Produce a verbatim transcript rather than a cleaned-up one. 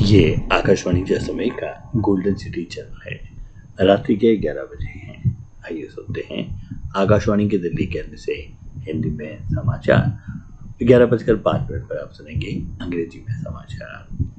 ये आकाशवाणी जैसलमेर का golden city channel है। रात्रि के ग्यारह बजे हैं। आइए सुनते हैं आकाशवाणी के दिल्ली केंद्र से हिंदी में समाचार। ग्यारह बजकर पाँच मिनट पर आप सुनेंगे अंग्रेजी में समाचार।